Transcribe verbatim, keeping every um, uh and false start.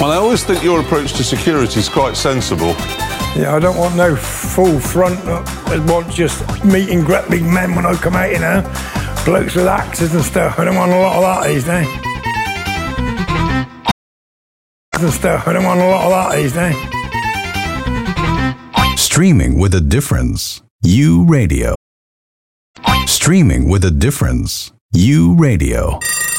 Well, I always think your approach to security is quite sensible. Yeah, I don't want no full front. I want just meeting grappling men when I come out, you know. Blokes with axes and stuff. I don't want a lot of that these days. And stuff. I don't want a lot of that these days. Streaming with a difference. U Radio. Streaming with a difference. U Radio.